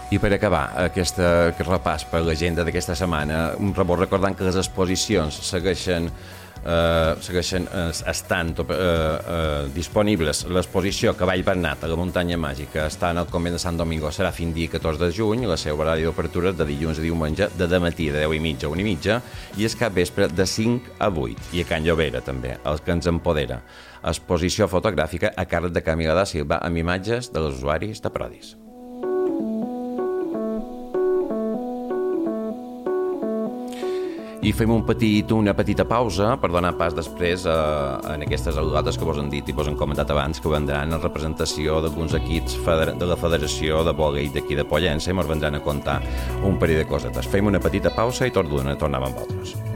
I per acabar aquest repàs per l'agenda d'aquesta setmana, un rebot recordant que les exposicions segueixen estant disponibles. L'exposició Cavall Bernat a la muntanya màgica està en el convent de Sant Domingo, serà fins dia 14 de juny, la seva horari d'obertura és de dilluns a diumenge de dematí de 10:30 a 1:30 i és capvespre de 5 a 8, i a Can Llobera també, el que ens empodera. Exposició fotogràfica a càrrec de Camila da Silva amb imatges dels usuaris de Prodis. I fem una petita pausa per donar pas després en aquestes al·lugates que vos han dit i vos han comentat abans que vendran en representació d'alguns equips de la Federació de Vòlei d'aquí de Pollença i ens vendran a contar un parell de cosetes. Fem una petita pausa i tornem amb vosaltres.